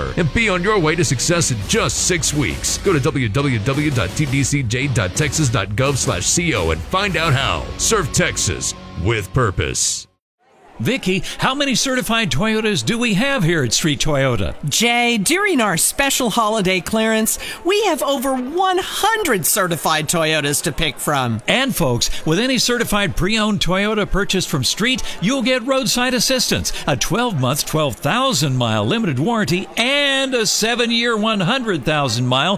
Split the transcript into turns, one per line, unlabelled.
offer and be on your way to success in just 6 weeks. Go to www.tdcj.texas.gov/co and find out how. Serve Texas with purpose.
Vicki, how many certified Toyotas do we have here at Street Toyota?
Jay, during our special holiday clearance, we have over 100 certified Toyotas to pick from.
And folks, with any certified pre-owned Toyota purchased from Street, you'll get roadside assistance, a 12-month, 12,000-mile limited warranty, and a 7-year, 100,000-mile